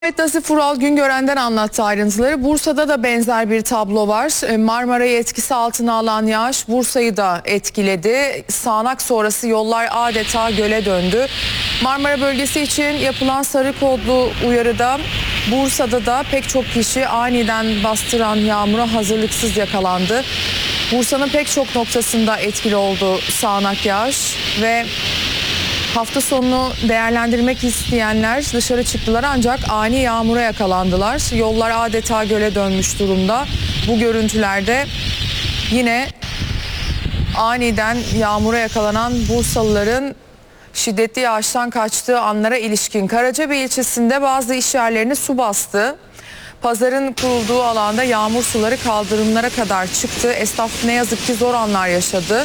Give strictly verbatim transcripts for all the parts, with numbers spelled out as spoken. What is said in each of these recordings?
Evet, Nazif Ural Güngören'den anlattı ayrıntıları. Bursa'da da benzer bir tablo var. Marmara'yı etkisi altına alan yağış Bursa'yı da etkiledi. Sağanak sonrası yollar adeta göle döndü. Marmara bölgesi için yapılan sarı kodlu uyarıda Bursa'da da pek çok kişi aniden bastıran yağmura hazırlıksız yakalandı. Bursa'nın pek çok noktasında etkili oldu sağanak yağış ve hafta sonunu değerlendirmek isteyenler dışarı çıktılar ancak ani yağmura yakalandılar. Yollar adeta göle dönmüş durumda. Bu görüntülerde yine aniden yağmura yakalanan Bursalıların şiddetli yağıştan kaçtığı anlara ilişkin Karacabey ilçesinde bazı iş yerlerini su bastı. Pazarın kurulduğu alanda yağmur suları kaldırımlara kadar çıktı. Esnaf ne yazık ki zor anlar yaşadı.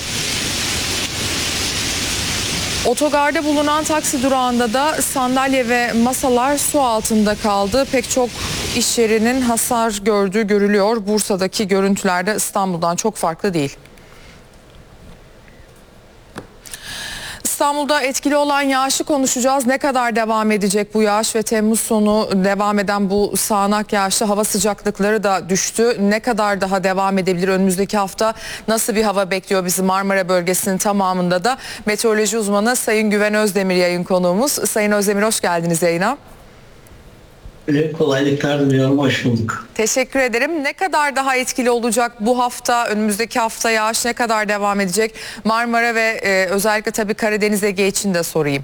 Otogarda bulunan taksi durağında da sandalye ve masalar su altında kaldı. Pek çok iş yerinin hasar gördüğü görülüyor. Bursa'daki görüntülerde İstanbul'dan çok farklı değil. İstanbul'da etkili olan yağışı konuşacağız. Ne kadar devam edecek bu yağış ve Temmuz sonu devam eden bu sağanak yağışlı hava sıcaklıkları da düştü. Ne kadar daha devam edebilir? Önümüzdeki hafta nasıl bir hava bekliyor bizi Marmara bölgesinin tamamında da? Meteoroloji uzmanı Sayın Güven Özdemir yayın konuğumuz. Sayın Özdemir, hoş geldiniz yayına. Kolaylıklar diliyorum, hoş bulduk. Teşekkür ederim. Ne kadar daha etkili olacak bu hafta, önümüzdeki hafta yağış ne kadar devam edecek? Marmara ve e, özellikle tabii Karadeniz, Ege için de sorayım.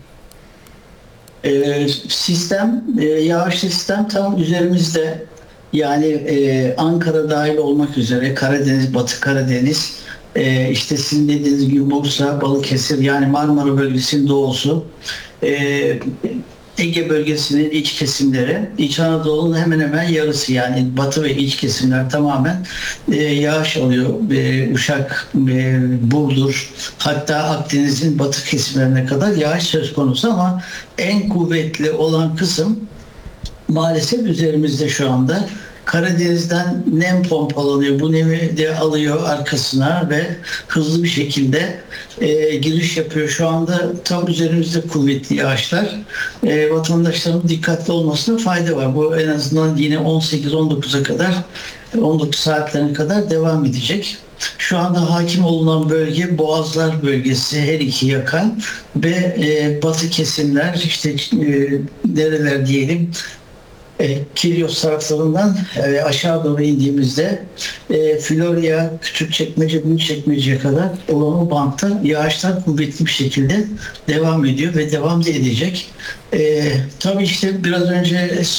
Ee, sistem, e, yağış sistem tam üzerimizde. Yani e, Ankara dahil olmak üzere Karadeniz, Batı Karadeniz, e, işte sizin dediğiniz gibi Bursa, Balıkesir, yani Marmara bölgesinin doğusu, e, Ege bölgesinin iç kesimleri, İç Anadolu'nun hemen hemen yarısı, yani batı ve iç kesimler tamamen e, yağış alıyor. E, Uşak, e, Burdur, hatta Akdeniz'in batı kesimlerine kadar yağış söz konusu ama en kuvvetli olan kısım maalesef üzerimizde şu anda. Karadeniz'den nem pompalanıyor. Bu nemi de alıyor arkasına ve hızlı bir şekilde e, giriş yapıyor. Şu anda tam üzerimizde kuvvetli yağışlar. E, vatandaşların dikkatli olmasına fayda var. Bu en azından yine on sekiz on dokuza kadar, on dokuz saatlerine kadar devam edecek. Şu anda hakim olunan bölge Boğazlar bölgesi, her iki yakan ve e, batı kesimler, işte e, nereler diyelim, E, Kilyos taraflarından e, aşağı doğru indiğimizde e, Florya, Küçükçekmece, Büyükçekmece'ye kadar olan o bantta yağışlar kuvvetli bir şekilde devam ediyor ve devam da edecek. E, tabii işte biraz önce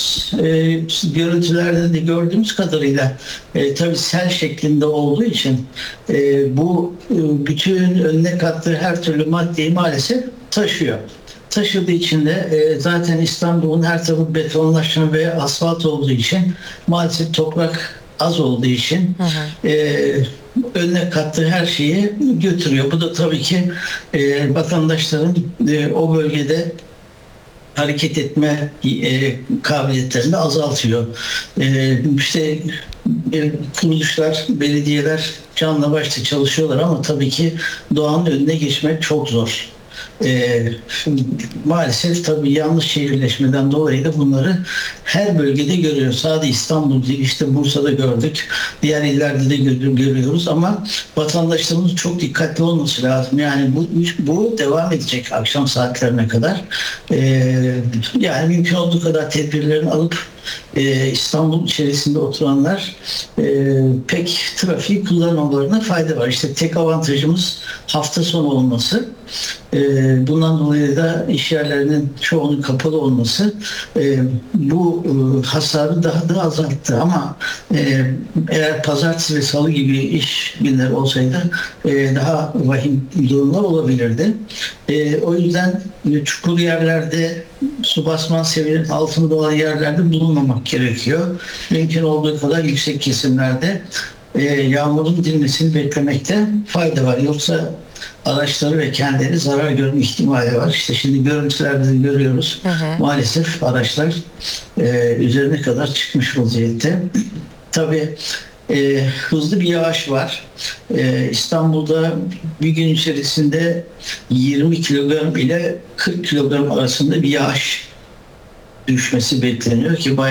e, görüntülerde de gördüğümüz kadarıyla e, tabii sel şeklinde olduğu için e, bu e, bütün önüne kattığı her türlü maddeyi maalesef taşıyor. Taşıdığı için de e, zaten İstanbul'un her tarafı betonlaşma ve asfalt olduğu için, maalesef toprak az olduğu için hı hı. E, önüne kattığı her şeyi götürüyor. Bu da tabii ki e, vatandaşların e, o bölgede hareket etme e, kabiliyetlerini azaltıyor. E, işte e, kuruluşlar, belediyeler canla başla çalışıyorlar ama tabii ki doğanın önüne geçmek çok zor. Ee, maalesef tabii yanlış şehirleşmeden dolayı da bunları her bölgede görüyoruz. Sadece İstanbul değil, işte Bursa'da gördük, diğer illerde de görüyoruz ama vatandaşlarımız çok dikkatli olması lazım. Yani bu, bu devam edecek akşam saatlerine kadar. Ee, yani mümkün olduğu kadar tedbirlerini alıp Ee, İstanbul içerisinde oturanlar e, pek trafiği kullanmalarına fayda var. İşte tek avantajımız hafta sonu olması. Ee, bundan dolayı da iş yerlerinin çoğunun kapalı olması e, bu e, hasarı daha da azalttı. Ama e, eğer pazartesi ve salı gibi iş günleri olsaydı e, daha vahim durumlar olabilirdi. E, o yüzden çukur yerlerde, su basman seviyenin altında olan yerlerde bulunmamak gerekiyor. Mümkün olduğu kadar yüksek kesimlerde e, yağmurun dinmesini beklemekte fayda var. Yoksa araçları ve kendileri zarar görme ihtimali var. İşte şimdi görüntülerde de görüyoruz. Hı hı. Maalesef araçlar e, üzerine kadar çıkmış vaziyette. Tabii e, hızlı bir yağış var. E, İstanbul'da bir gün içerisinde yirmi kilogram ile kırk kilogram arasında bir yağış düşmesi bekleniyor ki bayağı